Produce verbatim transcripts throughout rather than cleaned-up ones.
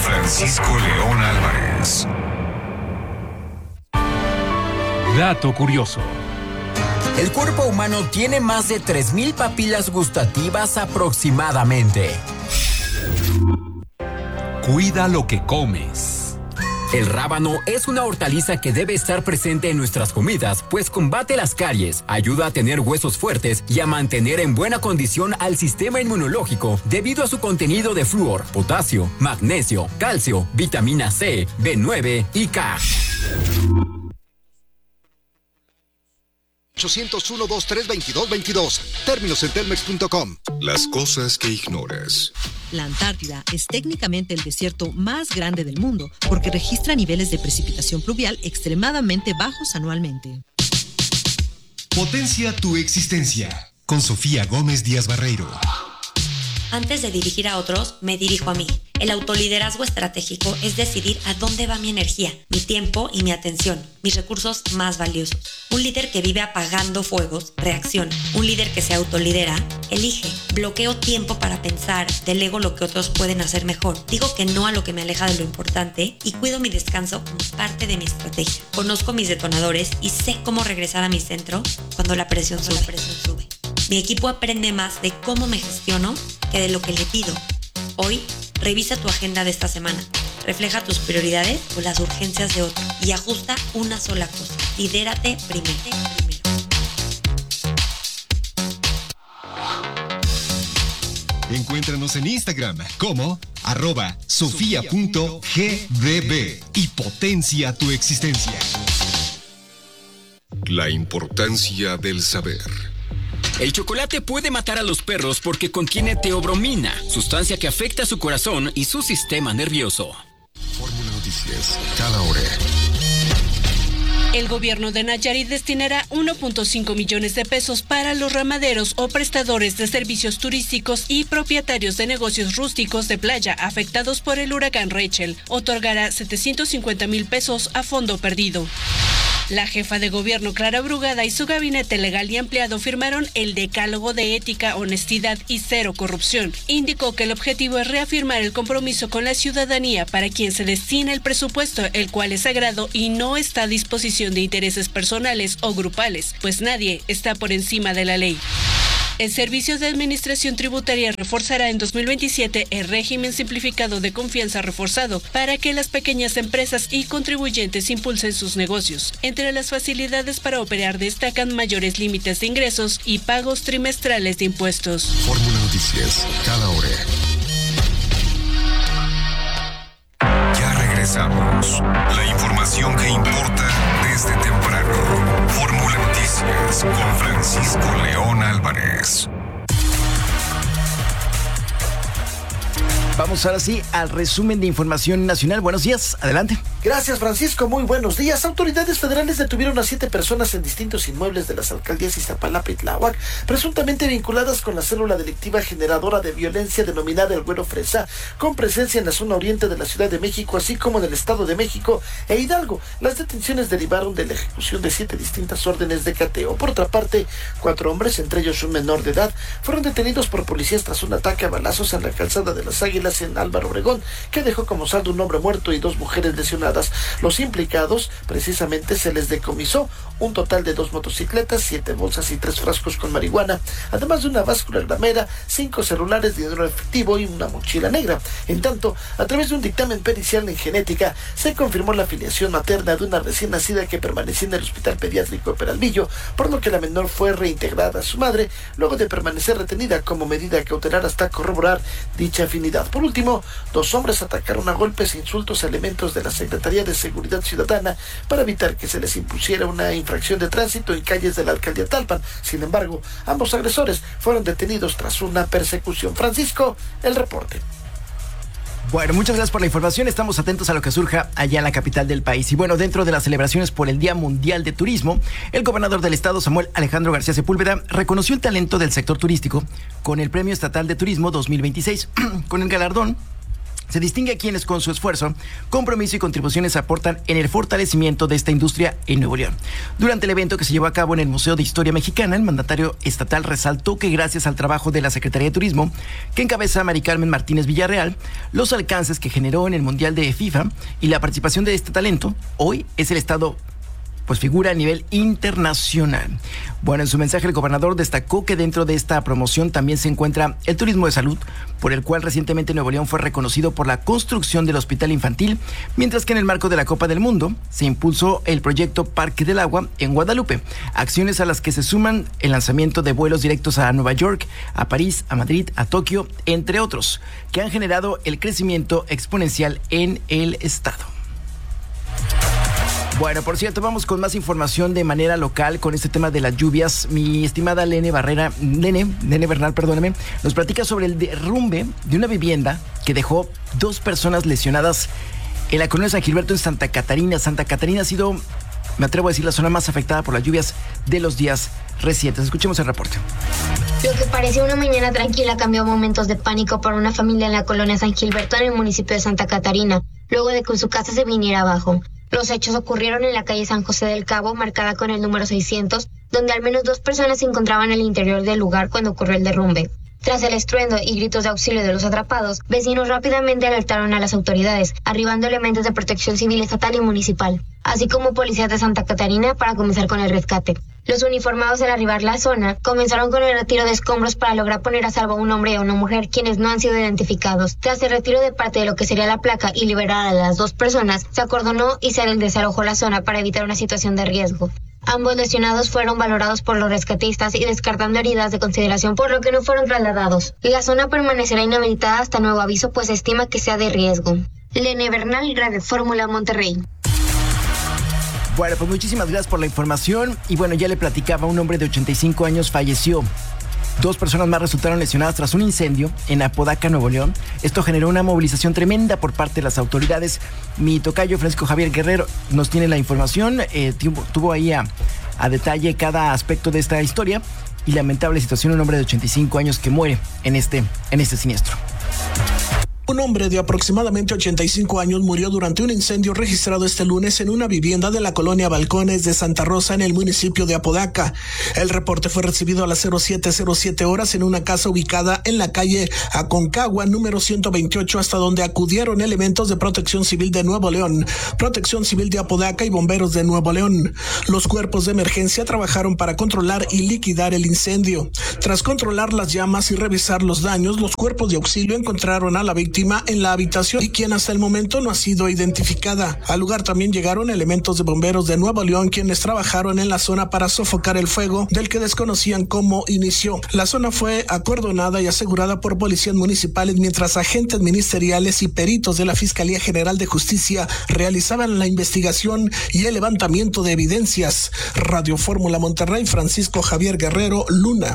Francisco León Álvarez. Dato curioso. El cuerpo humano tiene más de tres mil papilas gustativas aproximadamente. Cuida lo que comes. El rábano es una hortaliza que debe estar presente en nuestras comidas, pues combate las caries, ayuda a tener huesos fuertes y a mantener en buena condición al sistema inmunológico debido a su contenido de flúor, potasio, magnesio, calcio, vitamina C, B nueve y K. ochocientos uno, veintitrés, veintidós, veintidós. Términos en telmex punto com. Las cosas que ignoras. La Antártida es técnicamente el desierto más grande del mundo porque registra niveles de precipitación pluvial extremadamente bajos anualmente. Potencia tu existencia. Con Sofía Gómez Díaz Barreiro. Antes de dirigir a otros, me dirijo a mí. El autoliderazgo estratégico es decidir a dónde va mi energía, mi tiempo y mi atención, mis recursos más valiosos. Un líder que vive apagando fuegos, reacciona. Un líder que se autolidera, elige. Bloqueo tiempo para pensar, delego lo que otros pueden hacer mejor. Digo que no a lo que me aleja de lo importante y cuido mi descanso como parte de mi estrategia. Conozco mis detonadores y sé cómo regresar a mi centro cuando la presión sube. La presión sube. Mi equipo aprende más de cómo me gestiono que de lo que le pido. Hoy, revisa tu agenda de esta semana. Refleja tus prioridades o las urgencias de otro y ajusta una sola cosa. Lidérate primero. primero. Encuéntranos en Instagram como arroba sofía punto g d b y potencia tu existencia. La importancia del saber. El chocolate puede matar a los perros porque contiene teobromina, sustancia que afecta su corazón y su sistema nervioso. Fórmula Noticias, cada hora. El gobierno de Nayarit destinará uno punto cinco millones de pesos para los ramaderos o prestadores de servicios turísticos y propietarios de negocios rústicos de playa afectados por el huracán Rachel. Otorgará setecientos cincuenta mil pesos a fondo perdido. La jefa de gobierno Clara Brugada y su gabinete legal y ampliado firmaron el Decálogo de Ética, Honestidad y Cero Corrupción. Indicó que el objetivo es reafirmar el compromiso con la ciudadanía para quien se destina el presupuesto, el cual es sagrado y no está a disposición de intereses personales o grupales, pues nadie está por encima de la ley. El Servicio de Administración Tributaria reforzará en dos mil veintisiete el régimen simplificado de confianza reforzado para que las pequeñas empresas y contribuyentes impulsen sus negocios. Entre las facilidades para operar destacan mayores límites de ingresos y pagos trimestrales de impuestos. Fórmula Noticias, cada hora. Ya regresamos. La información que importa desde temprano. Fórmula Noticias con Francisco León Álvarez. Vamos ahora sí al resumen de información nacional. Buenos días, adelante. Gracias, Francisco. Muy buenos días. Autoridades federales detuvieron a siete personas en distintos inmuebles de las alcaldías Iztapalapa y Tláhuac, presuntamente vinculadas con la célula delictiva generadora de violencia denominada El Güero Fresa, con presencia en la zona oriente de la Ciudad de México, así como en el Estado de México e Hidalgo. Las detenciones derivaron de la ejecución de siete distintas órdenes de cateo. Por otra parte, cuatro hombres, entre ellos un menor de edad, fueron detenidos por policías tras un ataque a balazos en la calzada de las Águilas en Álvaro Obregón, que dejó como saldo un hombre muerto y dos mujeres lesionadas. Los implicados, precisamente, se les decomisó un total de dos motocicletas, siete bolsas y tres frascos con marihuana, además de una báscula gramera, cinco celulares, dinero efectivo y una mochila negra. En tanto, a través de un dictamen pericial en genética, se confirmó la filiación materna de una recién nacida que permanecía en el Hospital Pediátrico de Peralvillo, por lo que la menor fue reintegrada a su madre, luego de permanecer retenida como medida cautelar hasta corroborar dicha afinidad. Por último, dos hombres atacaron a golpes e insultos a elementos de la Secretaría de Seguridad Ciudadana para evitar que se les impusiera una infracción de tránsito en calles de la alcaldía Talpan. Sin embargo, ambos agresores fueron detenidos tras una persecución. Francisco, el reporte. Bueno, muchas gracias por la información. Estamos atentos a lo que surja allá en la capital del país. Y bueno, dentro de las celebraciones por el Día Mundial de Turismo, el gobernador del estado, Samuel Alejandro García Sepúlveda, reconoció el talento del sector turístico con el Premio Estatal de Turismo dos mil veintiséis. Con el galardón Se distingue a quienes con su esfuerzo, compromiso y contribuciones aportan en el fortalecimiento de esta industria en Nuevo León. Durante el evento que se llevó a cabo en el Museo de Historia Mexicana, el mandatario estatal resaltó que gracias al trabajo de la Secretaría de Turismo, que encabeza Mari Carmen Martínez Villarreal, los alcances que generó en el Mundial de FIFA y la participación de este talento, hoy es el estado pues figura a nivel internacional. Bueno, en su mensaje el gobernador destacó que dentro de esta promoción también se encuentra el turismo de salud, por el cual recientemente Nuevo León fue reconocido por la construcción del hospital infantil, mientras que en el marco de la Copa del Mundo se impulsó el proyecto Parque del Agua en Guadalupe, acciones a las que se suman el lanzamiento de vuelos directos a Nueva York, a París, a Madrid, a Tokio, entre otros, que han generado el crecimiento exponencial en el estado. Bueno, por cierto, vamos con más información de manera local con este tema de las lluvias. Mi estimada Lene Barrera, Lene, Lene Bernal, perdóname, nos platica sobre el derrumbe de una vivienda que dejó dos personas lesionadas en la colonia San Gilberto en Santa Catarina. Santa Catarina ha sido, me atrevo a decir, la zona más afectada por las lluvias de los días recientes. Escuchemos el reporte. Lo que parecía una mañana tranquila cambió a momentos de pánico para una familia en la colonia San Gilberto en el municipio de Santa Catarina, luego de que su casa se viniera abajo. Los hechos ocurrieron en la calle San José del Cabo, marcada con el número seiscientos, donde al menos dos personas se encontraban en el interior del lugar cuando ocurrió el derrumbe. Tras el estruendo y gritos de auxilio de los atrapados, vecinos rápidamente alertaron a las autoridades, arribando elementos de protección civil estatal y municipal, así como policías de Santa Catarina para comenzar con el rescate. Los uniformados al arribar a la zona comenzaron con el retiro de escombros para lograr poner a salvo a un hombre y a una mujer quienes no han sido identificados. Tras el retiro de parte de lo que sería la placa y liberar a las dos personas, se acordonó y se desalojó la zona para evitar una situación de riesgo. Ambos lesionados fueron valorados por los rescatistas y descartando heridas de consideración, por lo que no fueron trasladados. La zona permanecerá inhabilitada hasta nuevo aviso, pues se estima que sea de riesgo. Lene Bernal, Radio Fórmula Monterrey. Bueno, pues muchísimas gracias por la información. Y bueno, ya le platicaba, un hombre de ochenta y cinco años falleció. Dos personas más resultaron lesionadas tras un incendio en Apodaca, Nuevo León. Esto generó una movilización tremenda por parte de las autoridades. Mi tocayo Francisco Javier Guerrero nos tiene la información. Eh, tuvo, tuvo ahí a, a detalle cada aspecto de esta historia. Y lamentable situación, un hombre de ochenta y cinco años que muere en este, en este siniestro. Un hombre de aproximadamente ochenta y cinco años murió durante un incendio registrado este lunes en una vivienda de la colonia Balcones de Santa Rosa en el municipio de Apodaca. El reporte fue recibido a las cero siete cero siete horas en una casa ubicada en la calle Aconcagua número ciento veintiocho, hasta donde acudieron elementos de Protección Civil de Nuevo León, Protección Civil de Apodaca y bomberos de Nuevo León. Los cuerpos de emergencia trabajaron para controlar y liquidar el incendio. Tras controlar las llamas y revisar los daños, los cuerpos de auxilio encontraron a la víctima en la habitación y quien hasta el momento no ha sido identificada. Al lugar también llegaron elementos de bomberos de Nuevo León, quienes trabajaron en la zona para sofocar el fuego del que desconocían cómo inició. La zona fue acordonada y asegurada por policías municipales, mientras agentes ministeriales y peritos de la Fiscalía General de Justicia realizaban la investigación y el levantamiento de evidencias. Radio Fórmula Monterrey, Francisco Javier Guerrero, Luna.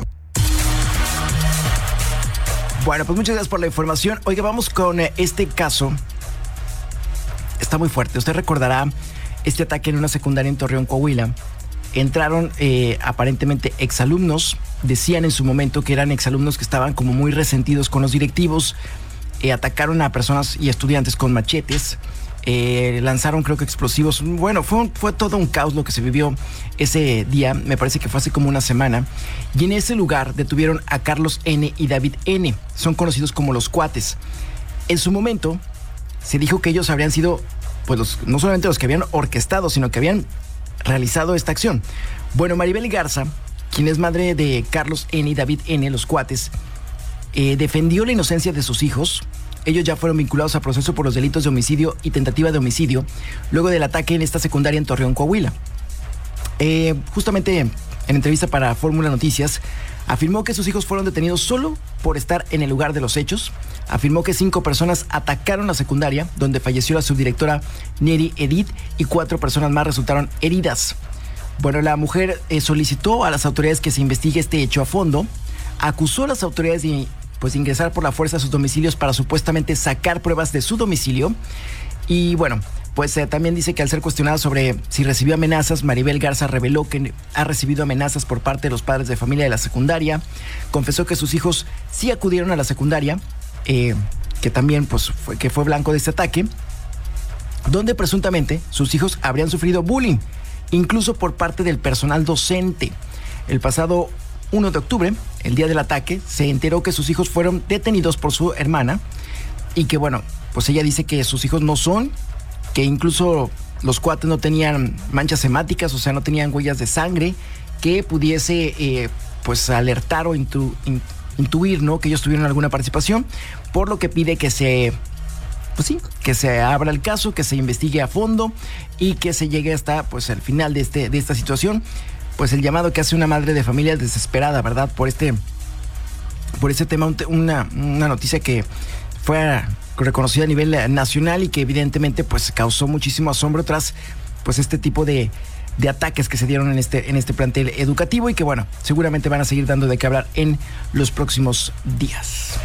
Bueno, pues muchas gracias por la información. Oiga, vamos con este caso. Está muy fuerte. Usted recordará este ataque en una secundaria en Torreón, Coahuila. Entraron eh, aparentemente exalumnos. Decían en su momento que eran exalumnos que estaban como muy resentidos con los directivos. Eh, atacaron a personas y estudiantes con machetes. Eh, lanzaron creo que explosivos. Bueno, fue, fue todo un caos lo que se vivió ese día. Me parece que fue hace como una semana. Y en ese lugar detuvieron a Carlos N. y David N. Son conocidos como los Cuates. En su momento se dijo que ellos habrían sido, pues los, no solamente los que habían orquestado, sino que habían realizado esta acción. Bueno, Maribel Garza, quien es madre de Carlos N. y David N., los Cuates, eh, defendió la inocencia de sus hijos. Ellos ya fueron vinculados a proceso por los delitos de homicidio y tentativa de homicidio luego del ataque en esta secundaria en Torreón, Coahuila. Eh, justamente en entrevista para Fórmula Noticias, afirmó que sus hijos fueron detenidos solo por estar en el lugar de los hechos. Afirmó que cinco personas atacaron la secundaria, donde falleció la subdirectora Neri Edith, y cuatro personas más resultaron heridas. Bueno, la mujer eh, solicitó a las autoridades que se investigue este hecho a fondo. Acusó a las autoridades de pues ingresar por la fuerza a sus domicilios para supuestamente sacar pruebas de su domicilio. Y bueno, pues eh, también dice que al ser cuestionada sobre si recibió amenazas, Maribel Garza reveló que ha recibido amenazas por parte de los padres de familia de la secundaria. Confesó que sus hijos sí acudieron a la secundaria, eh, que también pues, fue, que fue blanco de este ataque, donde presuntamente sus hijos habrían sufrido bullying, incluso por parte del personal docente. El pasado primero de octubre, el día del ataque, se enteró que sus hijos fueron detenidos por su hermana y que, bueno, pues ella dice que sus hijos no son, que incluso los cuates no tenían manchas hemáticas, o sea, no tenían huellas de sangre, que pudiese, eh, pues, alertar o intu, in, intuir, ¿no?, que ellos tuvieron alguna participación, por lo que pide que se, pues sí, que se abra el caso, que se investigue a fondo y que se llegue hasta, pues, el final de, este, de esta situación. Pues el llamado que hace una madre de familia desesperada, ¿verdad?, por este, por este tema, una, una noticia que fue reconocida a nivel nacional y que evidentemente pues causó muchísimo asombro tras pues este tipo de, de ataques que se dieron en este, en este plantel educativo y que, bueno, seguramente van a seguir dando de qué hablar en los próximos días.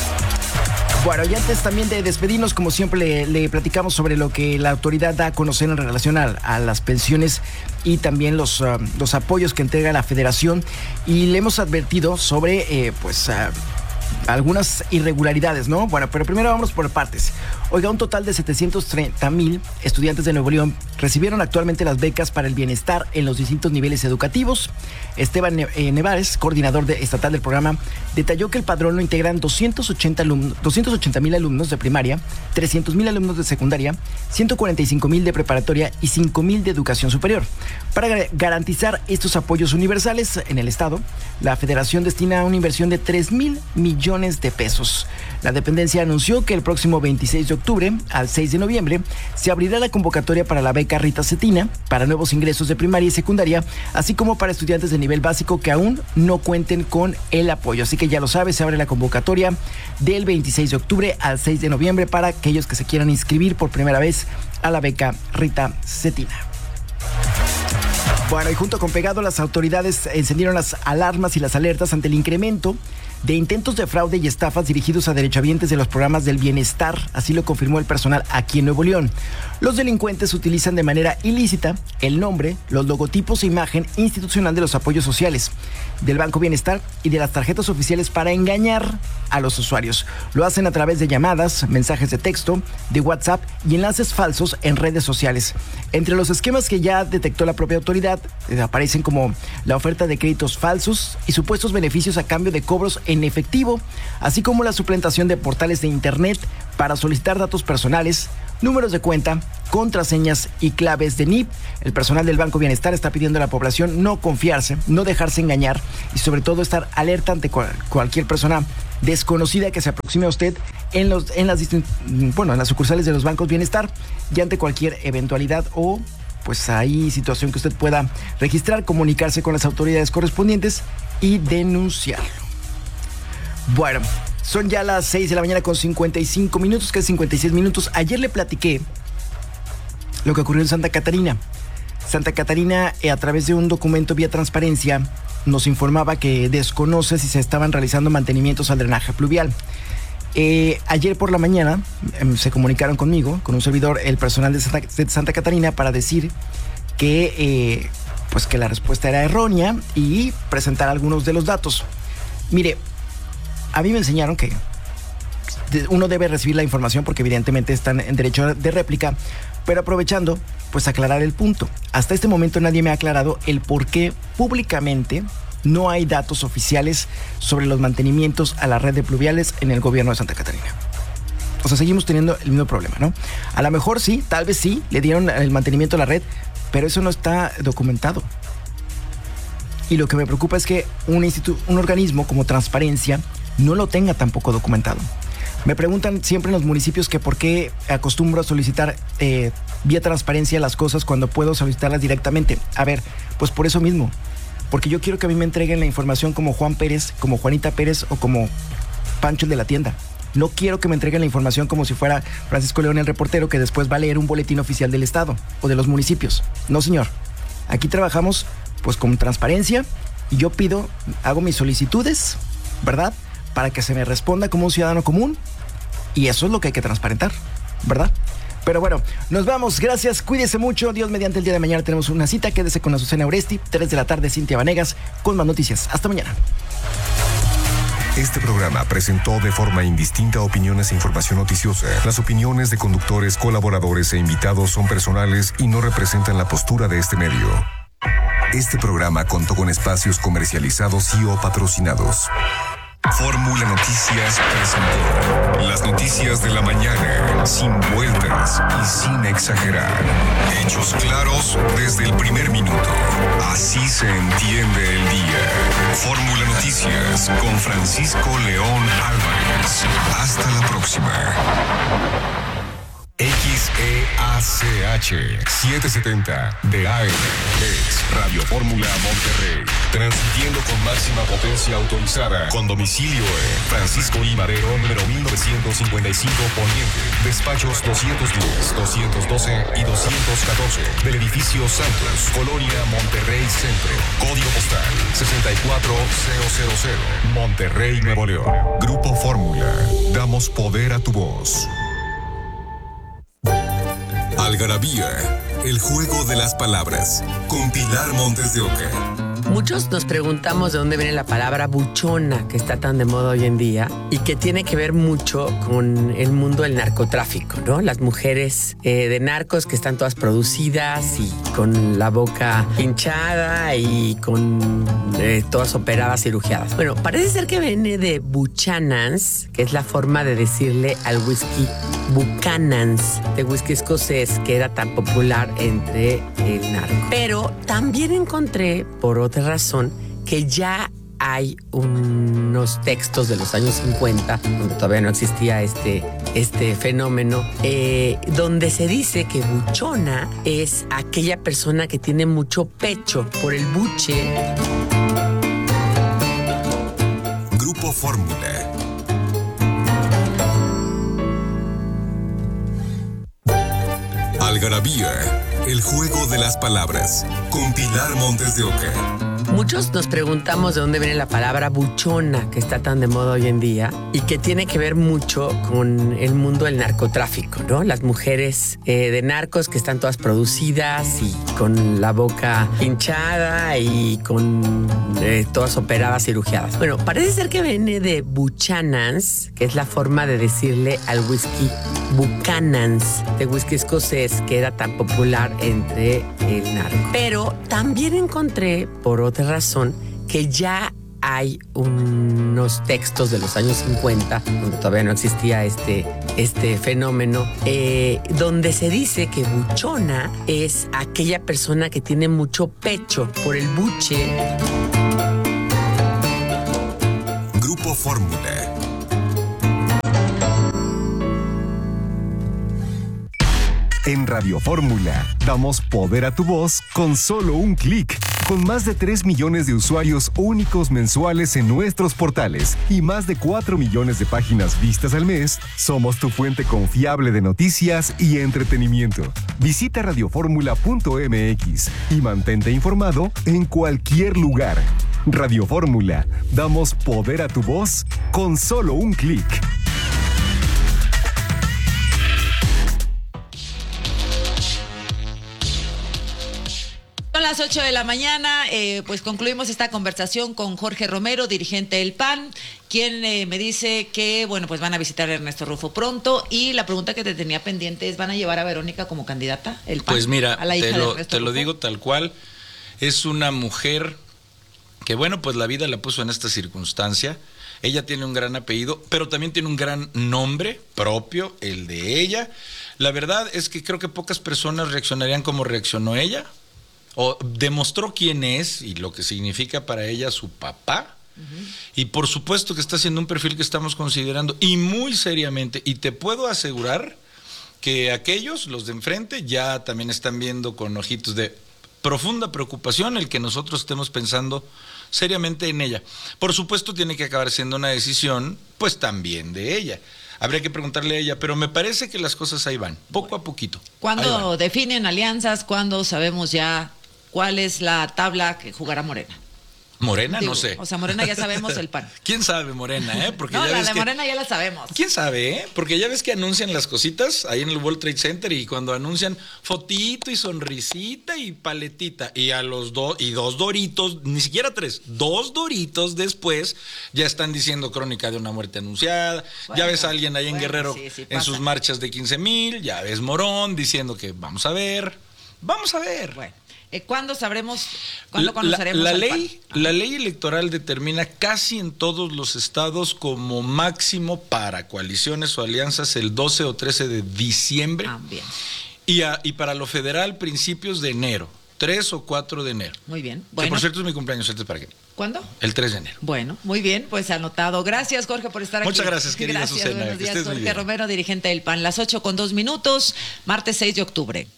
Bueno, y antes también de despedirnos, como siempre le, le platicamos sobre lo que la autoridad da a conocer en relación a, a las pensiones y también los, uh, los apoyos que entrega la federación, y le hemos advertido sobre eh, pues uh, algunas irregularidades, ¿no? Bueno, pero primero vamos por partes. Oiga, un total de setecientos treinta mil estudiantes de Nuevo León recibieron actualmente las becas para el bienestar en los distintos niveles educativos. Esteban Nevares, coordinador de, estatal del programa, detalló que el padrón lo integran doscientos ochenta mil alumnos de primaria, trescientos mil alumnos de secundaria, ciento cuarenta y cinco mil de preparatoria y cinco mil de educación superior. Para garantizar estos apoyos universales en el estado, la federación destina una inversión de tres mil millones de pesos. La dependencia anunció que el próximo veintiséis de octubre al seis de noviembre se abrirá la convocatoria para la beca Rita Cetina para nuevos ingresos de primaria y secundaria, así como para estudiantes de nivel básico que aún no cuenten con el apoyo. Así que ya lo sabes, se abre la convocatoria del veintiséis de octubre al seis de noviembre para aquellos que se quieran inscribir por primera vez a la beca Rita Cetina. Bueno, y junto con Pegado, las autoridades encendieron las alarmas y las alertas ante el incremento de intentos de fraude y estafas dirigidos a derechohabientes de los programas del bienestar, así lo confirmó el personal aquí en Nuevo León. Los delincuentes utilizan de manera ilícita el nombre, los logotipos e imagen institucional de los apoyos sociales, del Banco Bienestar y de las tarjetas oficiales para engañar a los usuarios. Lo hacen a través de llamadas, mensajes de texto, de WhatsApp y enlaces falsos en redes sociales. Entre los esquemas que ya detectó la propia autoridad, eh, aparecen como la oferta de créditos falsos y supuestos beneficios a cambio de cobros en efectivo, así como la suplantación de portales de internet para solicitar datos personales, números de cuenta, contraseñas y claves de N I P. El personal del Banco Bienestar está pidiendo a la población no confiarse, no dejarse engañar y sobre todo estar alerta ante cual, cualquier persona desconocida que se aproxime a usted en, los, en, las, bueno, en las sucursales de los bancos Bienestar y ante cualquier eventualidad o pues ahí situación que usted pueda registrar, comunicarse con las autoridades correspondientes y denunciarlo. Bueno, son ya las seis de la mañana con cincuenta y cinco minutos, casi cincuenta y seis minutos. Ayer le platiqué lo que ocurrió en Santa Catarina. Santa Catarina, eh, a través de un documento vía transparencia, nos informaba que desconoce si se estaban realizando mantenimientos al drenaje pluvial. Eh, ayer por la mañana eh, se comunicaron conmigo, con un servidor, el personal de Santa, de Santa Catarina, para decir que, eh, pues que la respuesta era errónea y presentar algunos de los datos. Mire, a mí me enseñaron que uno debe recibir la información porque evidentemente están en derecho de réplica, pero aprovechando, pues aclarar el punto. Hasta este momento nadie me ha aclarado el por qué públicamente no hay datos oficiales sobre los mantenimientos a la red de pluviales en el gobierno de Santa Catarina. O sea, seguimos teniendo el mismo problema, ¿no? A lo mejor sí, tal vez sí, le dieron el mantenimiento a la red, pero eso no está documentado. Y lo que me preocupa es que un, institu- un organismo como Transparencia no lo tenga tampoco documentado. Me preguntan siempre en los municipios que por qué acostumbro a solicitar eh, vía transparencia las cosas cuando puedo solicitarlas directamente. A ver, pues por eso mismo. Porque yo quiero que a mí me entreguen la información como Juan Pérez, como Juanita Pérez o como Pancho el de la tienda. No quiero que me entreguen la información como si fuera Francisco León el reportero que después va a leer un boletín oficial del estado o de los municipios. No, señor. Aquí trabajamos pues con transparencia y yo pido, hago mis solicitudes, ¿verdad?, para que se me responda como un ciudadano común, y eso es lo que hay que transparentar, ¿verdad? Pero bueno, nos vamos, gracias, cuídese mucho, Dios mediante. El día de mañana tenemos una cita, quédese con Azucena Oresti, tres de la tarde, Cintia Vanegas, con más noticias. Hasta mañana. Este programa presentó de forma indistinta opiniones e información noticiosa. Las opiniones de conductores, colaboradores e invitados son personales y no representan la postura de este medio. Este programa contó con espacios comercializados y o patrocinados. Fórmula Noticias presentó las noticias de la mañana, sin vueltas y sin exagerar. Hechos claros desde el primer minuto. Así se entiende el día. Fórmula Noticias con Francisco León Álvarez. Hasta la próxima. X E A C H setecientos setenta de A M es Radio Fórmula Monterrey, transmitiendo con máxima potencia autorizada, con domicilio en Francisco I. Madero, número mil novecientos cincuenta y cinco Poniente, despachos doscientos diez, doscientos doce y doscientos catorce, del edificio Santos, Colonia Monterrey Centro, código postal sesenta y cuatro mil, Monterrey, Nuevo León. Grupo Fórmula, damos poder a tu voz. Algarabía, el juego de las palabras, con Pilar Montes de Oca. Muchos nos preguntamos de dónde viene la palabra buchona, que está tan de moda hoy en día y que tiene que ver mucho con el mundo del narcotráfico, ¿no? Las mujeres eh, de narcos que están todas producidas y con la boca hinchada y con eh, todas operadas, cirugiadas. Bueno, parece ser que viene de Buchanan's, que es la forma de decirle al whisky Buchanan's, de whisky escocés, que era tan popular entre el narco. Pero también encontré, por otra razón, que ya hay unos textos de los años cincuenta, donde todavía no existía este, este fenómeno, eh, donde se dice que buchona es aquella persona que tiene mucho pecho por el buche. Grupo Fórmula. Algarabía, el juego de las palabras, con Pilar Montes de Oca. Muchos nos preguntamos de dónde viene la palabra buchona, que está tan de moda hoy en día y que tiene que ver mucho con el mundo del narcotráfico, ¿no? Las mujeres eh, de narcos que están todas producidas y con la boca hinchada y con eh, todas operadas, cirugiadas. Bueno, parece ser que viene de Buchanan's, que es la forma de decirle al whisky Buchanan's, de whisky escocés, que era tan popular entre el narco. Pero también encontré, por otra razón, que ya hay unos textos de los años cincuenta, donde todavía no existía este, este fenómeno, eh, donde se dice que buchona es aquella persona que tiene mucho pecho por el buche. Grupo Fórmula. En Radio Fórmula, damos poder a tu voz con solo un clic. Con más de tres millones de usuarios únicos mensuales en nuestros portales y más de cuatro millones de páginas vistas al mes, somos tu fuente confiable de noticias y entretenimiento. Visita radioformula punto m x y mantente informado en cualquier lugar. Radio Fórmula, damos poder a tu voz con solo un clic. Son las ocho de la mañana, eh, pues concluimos esta conversación con Jorge Romero, dirigente del P A N, quien eh, me dice que, bueno, pues van a visitar a Ernesto Rufo pronto, y la pregunta que te tenía pendiente es, ¿van a llevar a Verónica como candidata, el P A N? Pues mira, a la hija te, lo, de Ernesto te lo Rufo? digo tal cual, es una mujer que, bueno, pues la vida la puso en esta circunstancia. Ella tiene un gran apellido, pero también tiene un gran nombre propio, el de ella. La verdad es que creo que pocas personas reaccionarían como reaccionó ella. O demostró quién es y lo que significa para ella su papá. Uh-huh. Y por supuesto que está haciendo un perfil que estamos considerando y muy seriamente. Y te puedo asegurar que aquellos, los de enfrente, ya también están viendo con ojitos de profunda preocupación el que nosotros estemos pensando seriamente en ella. Por supuesto tiene que acabar siendo una decisión, pues también de ella. Habría que preguntarle a ella, pero me parece que las cosas ahí van, poco a poquito. ¿Cuándo definen alianzas? ¿Cuándo sabemos ya cuál es la tabla que jugará Morena? Morena, Digo, no sé. O sea, Morena ya sabemos el P A N. ¿Quién sabe, Morena, eh? Porque No, ya la ves de que... Morena ya la sabemos. ¿Quién sabe, eh? Porque ya ves que anuncian las cositas ahí en el World Trade Center y cuando anuncian fotito y sonrisita y paletita y a los dos, y dos doritos, ni siquiera tres, dos doritos después ya están diciendo crónica de una muerte anunciada. Bueno, ya ves a alguien ahí en bueno, Guerrero sí, sí en sus marchas de quince mil, ya ves Morón diciendo que vamos a ver, vamos a ver. Bueno. ¿Cuándo sabremos, cuándo conoceremos la, la el ley, P A N? La ley electoral determina casi en todos los estados como máximo para coaliciones o alianzas el doce o trece de diciembre. Ah, bien. Y, a, y para lo federal principios de enero, tres o cuatro de enero. Muy bien. Bueno. Que por cierto es mi cumpleaños, ¿este para qué? ¿Cuándo? El tres de enero. Bueno, muy bien, pues anotado. Gracias, Jorge, por estar aquí. Muchas gracias, querida gracias, Susana. Buenos días, Jorge bien. Romero, dirigente del P A N. Las ocho con dos minutos, martes seis de octubre.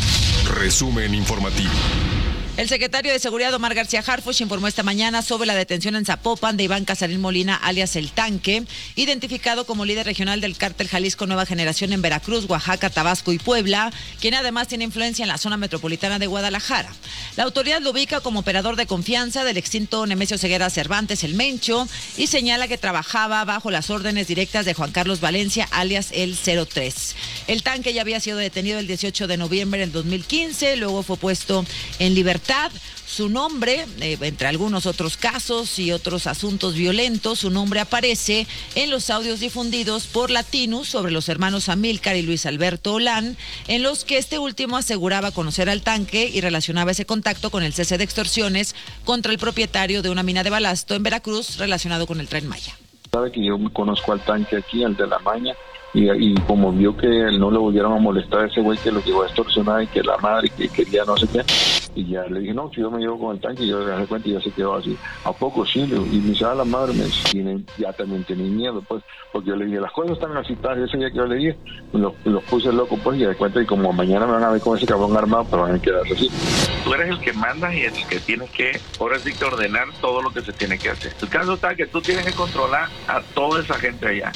Resumen informativo. El secretario de Seguridad, Omar García Harfuch, informó esta mañana sobre la detención en Zapopan de Iván Casarín Molina, alias El Tanque, identificado como líder regional del cártel Jalisco Nueva Generación en Veracruz, Oaxaca, Tabasco y Puebla, quien además tiene influencia en la zona metropolitana de Guadalajara. La autoridad lo ubica como operador de confianza del extinto Nemesio Ceguera Cervantes, el Mencho, y señala que trabajaba bajo las órdenes directas de Juan Carlos Valencia, alias El cero tres. El Tanque ya había sido detenido el dieciocho de noviembre del dos mil quince, luego fue puesto en libertad. Su nombre, eh, entre algunos otros casos y otros asuntos violentos, su nombre aparece en los audios difundidos por Latinus sobre los hermanos Amílcar y Luis Alberto Olán, en los que este último aseguraba conocer al Tanque y relacionaba ese contacto con el cese de extorsiones contra el propietario de una mina de balasto en Veracruz relacionado con el Tren Maya. Sabe que yo me conozco al Tanque aquí, al de la Maña. Y, y como vio que no le volvieron a molestar a ese güey que lo llevó a extorsionar y que la madre que quería no sé qué, y ya le dije, no, si yo me llevo con el Tanque, y yo le dejé cuenta y ya se quedó así. ¿A poco sí? Le, y me dice, ah, la madre me tiene, ya también tenía miedo, pues, porque yo le dije, las cosas están así, tal, y ese día que yo le dije, los, los puse loco, pues, y de cuenta, y como mañana me van a ver con ese cabrón armado, pero van a quedar así. Tú eres el que manda y el que tiene que, ahora sí que ordenar todo lo que se tiene que hacer. El caso está que tú tienes que controlar a toda esa gente allá.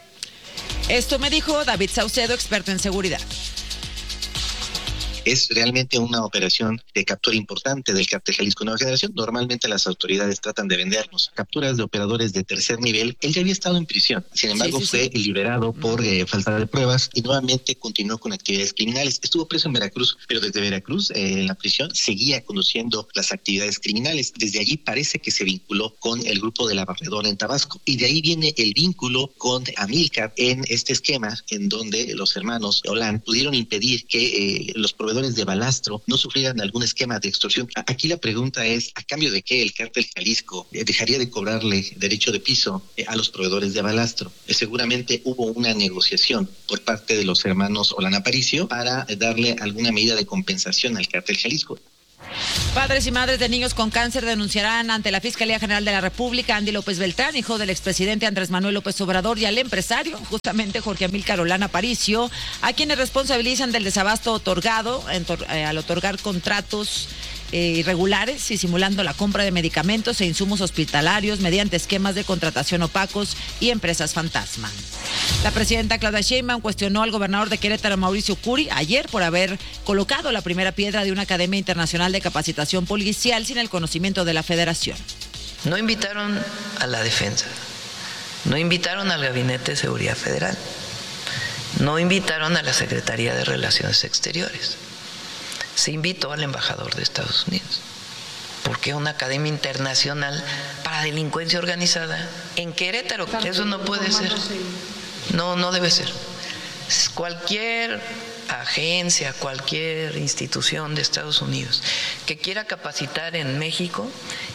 Esto me dijo David Saucedo, experto en seguridad. Es realmente una operación de captura importante del cártel Jalisco Nueva Generación. Normalmente las autoridades tratan de vendernos capturas de operadores de tercer nivel. Él ya había estado en prisión, sin embargo sí, sí, fue sí. liberado por eh, falta de pruebas y nuevamente continuó con actividades criminales. Estuvo preso en Veracruz, pero desde Veracruz, eh, en la prisión, seguía conduciendo las actividades criminales. Desde allí parece que se vinculó con el grupo de la Barredora en Tabasco y de ahí viene el vínculo con Amílcar en este esquema en donde los hermanos Olán pudieron impedir que eh, los proveedores de balastro no sufrieran algún esquema de extorsión. Aquí la pregunta es, ¿a cambio de qué el cártel Jalisco dejaría de cobrarle derecho de piso a los proveedores de balastro? Seguramente hubo una negociación por parte de los hermanos Olán Aparicio para darle alguna medida de compensación al cártel Jalisco. Padres y madres de niños con cáncer denunciarán ante la Fiscalía General de la República a Andy López Beltrán, hijo del expresidente Andrés Manuel López Obrador, y al empresario, justamente Jorge Amílcar Olán Aparicio, a quienes responsabilizan del desabasto otorgado eh, al otorgar contratos eh, irregulares y simulando la compra de medicamentos e insumos hospitalarios mediante esquemas de contratación opacos y empresas fantasma. La presidenta Claudia Sheinbaum cuestionó al gobernador de Querétaro, Mauricio Curi, ayer por haber colocado la primera piedra de una academia internacional de capacitación policial sin el conocimiento de la federación. No invitaron a la defensa, no invitaron al Gabinete de Seguridad Federal, no invitaron a la Secretaría de Relaciones Exteriores, se invitó al embajador de Estados Unidos. ¿Por qué una academia internacional para delincuencia organizada en Querétaro? Eso no puede ser. No, no debe ser. Cualquier agencia, cualquier institución de Estados Unidos que quiera capacitar en México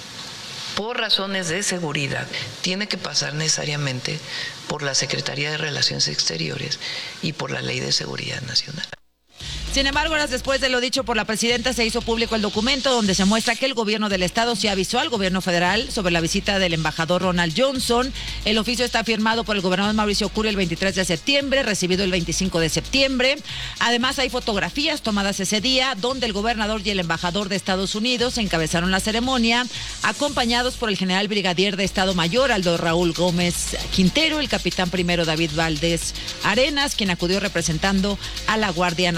por razones de seguridad tiene que pasar necesariamente por la Secretaría de Relaciones Exteriores y por la Ley de Seguridad Nacional. Sin embargo, horas después de lo dicho por la presidenta, se hizo público el documento donde se muestra que el gobierno del estado se avisó al gobierno federal sobre la visita del embajador Ronald Johnson. El oficio está firmado por el gobernador Mauricio Curi el veintitrés de septiembre, recibido el veinticinco de septiembre. Además, hay fotografías tomadas ese día donde el gobernador y el embajador de Estados Unidos encabezaron la ceremonia, acompañados por el general brigadier de Estado Mayor Aldo Raúl Gómez Quintero, el capitán primero David Valdés Arenas, quien acudió representando a la Guardia Nacional.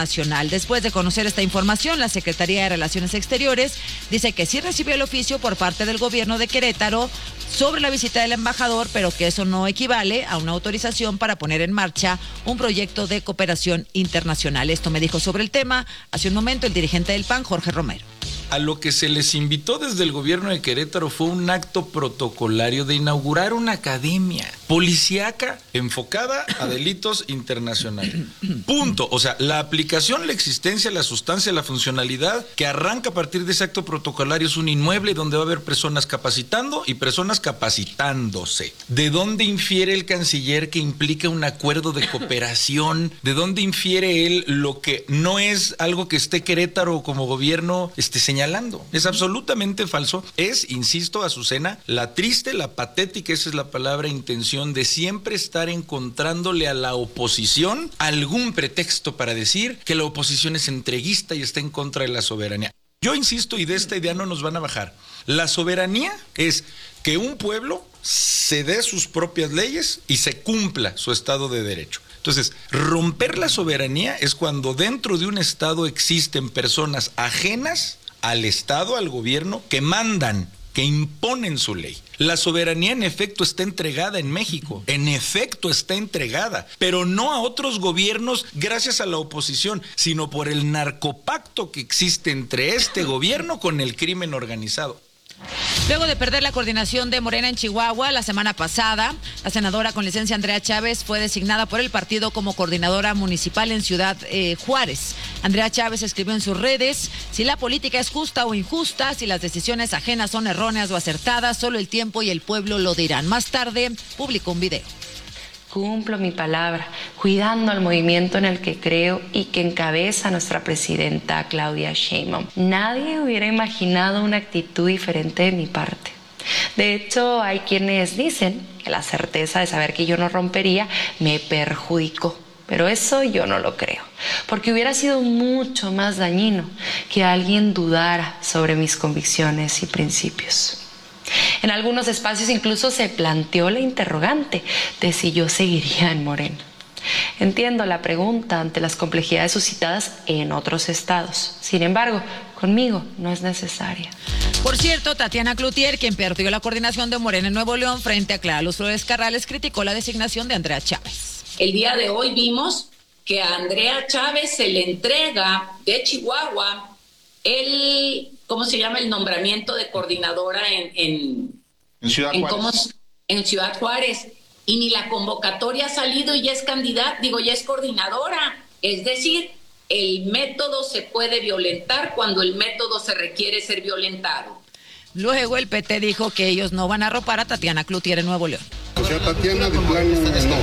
estatal. Después de conocer esta información, la Secretaría de Relaciones Exteriores dice que sí recibió el oficio por parte del gobierno de Querétaro sobre la visita del embajador, pero que eso no equivale a una autorización para poner en marcha un proyecto de cooperación internacional. Esto me dijo sobre el tema hace un momento el dirigente del P A N, Jorge Romero. A lo que se les invitó desde el gobierno de Querétaro fue un acto protocolario de inaugurar una academia policíaca enfocada a delitos internacionales. Punto. O sea, la aplicación, la existencia, la sustancia, la funcionalidad que arranca a partir de ese acto protocolario es un inmueble donde va a haber personas capacitando y personas capacitándose. ¿De dónde infiere el canciller que implica un acuerdo de cooperación? ¿De dónde infiere él lo que no es algo que esté Querétaro como gobierno este, señalando? Es absolutamente falso. Es, insisto, Azucena, la triste, la patética, esa es la palabra, intención de siempre estar encontrándole a la oposición algún pretexto para decir que la oposición es entreguista y está en contra de la soberanía. Yo insisto, y de esta idea no nos van a bajar. La soberanía es que un pueblo se dé sus propias leyes y se cumpla su Estado de Derecho. Entonces, romper la soberanía es cuando dentro de un Estado existen personas ajenas al Estado, al gobierno, que mandan, que imponen su ley. La soberanía en efecto está entregada en México, en efecto está entregada, pero no a otros gobiernos gracias a la oposición, sino por el narcopacto que existe entre este gobierno con el crimen organizado. Luego de perder la coordinación de Morena en Chihuahua la semana pasada, la senadora con licencia Andrea Chávez fue designada por el partido como coordinadora municipal en Ciudad eh, Juárez. Andrea Chávez escribió en sus redes: si la política es justa o injusta, si las decisiones ajenas son erróneas o acertadas, solo el tiempo y el pueblo lo dirán. Más tarde publicó un video. Cumplo mi palabra, cuidando al movimiento en el que creo y que encabeza nuestra presidenta Claudia Sheinbaum. Nadie hubiera imaginado una actitud diferente de mi parte. De hecho, hay quienes dicen que la certeza de saber que yo no rompería me perjudicó. Pero eso yo no lo creo, porque hubiera sido mucho más dañino que alguien dudara sobre mis convicciones y principios. En algunos espacios incluso se planteó la interrogante de si yo seguiría en Morena. Entiendo la pregunta ante las complejidades suscitadas en otros estados. Sin embargo, conmigo no es necesaria. Por cierto, Tatiana Cloutier, quien perdió la coordinación de Morena en Nuevo León frente a Clara Luz Flores Carrales, criticó la designación de Andrea Chávez. El día de hoy vimos que a Andrea Chávez se le entrega de Chihuahua el, ¿cómo se llama? El nombramiento de coordinadora en, en, en, Ciudad, en, Juárez. Cómo, en Ciudad Juárez. Y ni la convocatoria ha salido y ya es candidata, digo, ya es coordinadora. Es decir, el método se puede violentar cuando el método se requiere ser violentado. Luego el P T dijo que ellos no van a arropar a Tatiana Cloutier en Nuevo León. O sea, Tatiana de plano no.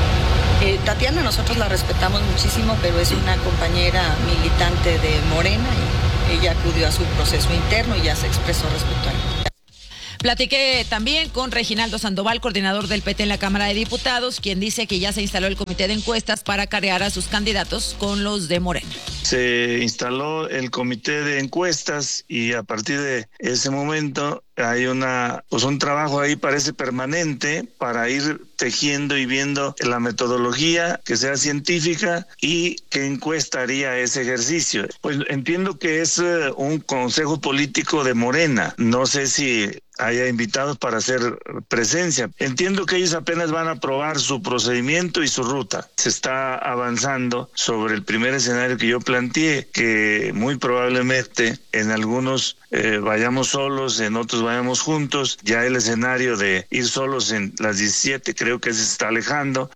Eh, Tatiana nosotros la respetamos muchísimo, pero es una compañera militante de Morena y ella acudió a su proceso interno y ya se expresó respecto a ello. Platiqué también con Reginaldo Sandoval, coordinador del P T en la Cámara de Diputados, quien dice que ya se instaló el comité de encuestas para carear a sus candidatos con los de Morena. Se instaló el comité de encuestas y a partir de ese momento hay una, pues un trabajo ahí parece permanente para ir tejiendo y viendo la metodología que sea científica y qué encuesta haría ese ejercicio. Pues entiendo que es uh, un consejo político de Morena. No sé si haya invitados para hacer presencia. Entiendo que ellos apenas van a probar su procedimiento y su ruta. Se está avanzando sobre el primer escenario que yo planteé, que muy probablemente en algunos eh, vayamos solos, en otros vayamos juntos. Ya el escenario de ir solos en las diecisiete creo que se está alejando.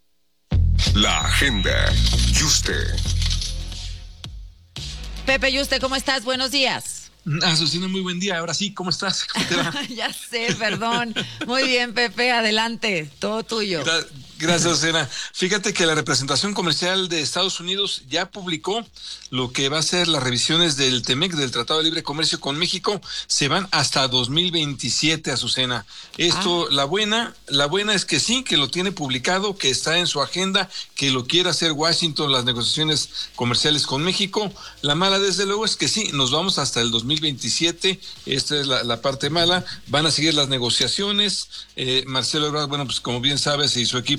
La agenda. Yuste. Pepe Yuste, ¿cómo estás? Buenos días. Azucena, muy buen día. Ahora sí, ¿cómo estás? ¿Cómo te va? Ya sé, perdón. Muy bien, Pepe, adelante. Todo tuyo. Gra- Gracias, Azucena. Fíjate que la representación comercial de Estados Unidos ya publicó lo que va a ser las revisiones del T M E C, del Tratado de Libre Comercio con México. Se van hasta dos mil veintisiete, Azucena. Esto, ah. la buena, la buena es que sí, que lo tiene publicado, que está en su agenda, que lo quiere hacer Washington, las negociaciones comerciales con México. La mala, desde luego, es que sí, nos vamos hasta el dos mil veintisiete. Esta es la, la parte mala. Van a seguir las negociaciones. Eh, Marcelo Ebrard, bueno, pues como bien sabes, y su equipo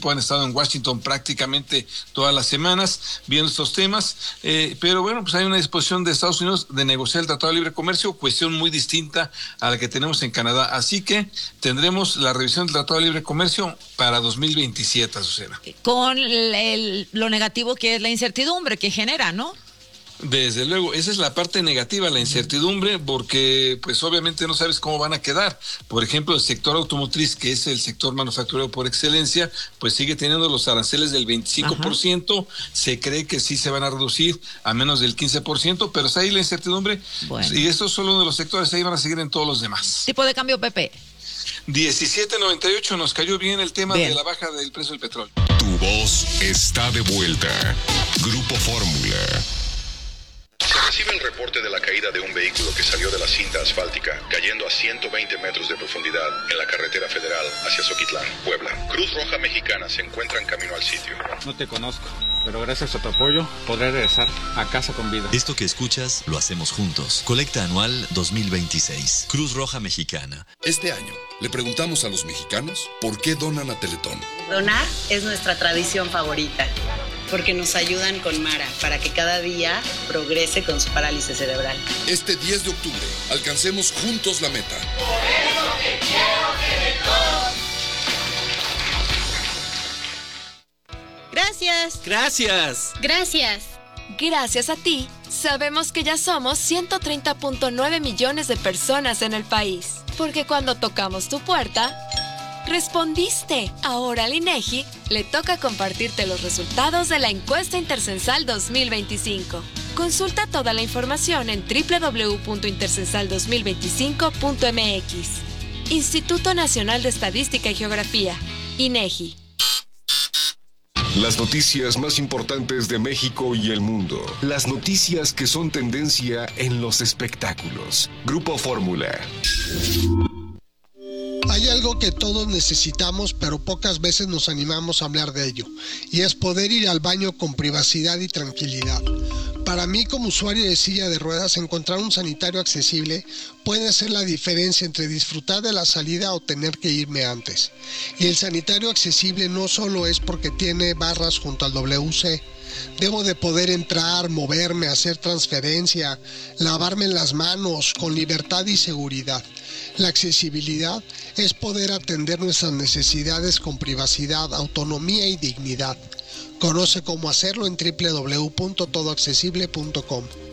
tiempo, han estado en Washington prácticamente todas las semanas viendo estos temas, eh, pero bueno, pues hay una disposición de Estados Unidos de negociar el Tratado de Libre Comercio, cuestión muy distinta a la que tenemos en Canadá, así que tendremos la revisión del Tratado de Libre Comercio para dos mil veintisiete, Azucena. Con el, el, lo negativo que es la incertidumbre que genera, ¿no? Desde luego, esa es la parte negativa, la incertidumbre, porque pues obviamente no sabes cómo van a quedar. Por ejemplo, el sector automotriz, que es el sector manufacturero por excelencia, pues sigue teniendo los aranceles del veinticinco por ciento, ajá. Se cree que sí se van a reducir a menos del quince por ciento, pero está ahí la incertidumbre, bueno. Y esto es solo uno de los sectores, ahí van a seguir en todos los demás. ¿Tipo de cambio, Pepe? diecisiete noventa y ocho, nos cayó bien el tema bien. de la baja del precio del petróleo. Tu voz está de vuelta. Grupo Fórmula. Se recibe el reporte de la caída de un vehículo que salió de la cinta asfáltica, cayendo a ciento veinte metros de profundidad en la carretera federal hacia Zoquitlán, Puebla. Cruz Roja Mexicana se encuentra en camino al sitio. No te conozco, pero gracias a tu apoyo podré regresar a casa con vida. Esto que escuchas lo hacemos juntos. Colecta anual dos mil veintiséis. Cruz Roja Mexicana. Este año le preguntamos a los mexicanos por qué donan a Teletón. Donar es nuestra tradición favorita, porque nos ayudan con Mara para que cada día progrese con su parálisis cerebral. Este diez de octubre, alcancemos juntos la meta. Por eso te quiero, Teletón. Gracias. Gracias. Gracias. Gracias a ti, sabemos que ya somos ciento treinta punto nueve millones de personas en el país. Porque cuando tocamos tu puerta, respondiste. Ahora al INEGI le toca compartirte los resultados de la encuesta intercensal dos mil veinticinco. Consulta toda la información en doble u doble u doble u punto intercensal dos mil veinticinco punto m x. Instituto Nacional de Estadística y Geografía, INEGI. Las noticias más importantes de México y el mundo. Las noticias que son tendencia en los espectáculos. Grupo Fórmula. Hay algo que todos necesitamos, pero pocas veces nos animamos a hablar de ello, y es poder ir al baño con privacidad y tranquilidad. Para mí, como usuario de silla de ruedas, encontrar un sanitario accesible puede hacer la diferencia entre disfrutar de la salida o tener que irme antes. Y el sanitario accesible no solo es porque tiene barras junto al W C. Debo de poder entrar, moverme, hacer transferencia, lavarme las manos con libertad y seguridad. La accesibilidad es poder atender nuestras necesidades con privacidad, autonomía y dignidad. Conoce cómo hacerlo en doble u doble u doble u punto todo accesible punto com.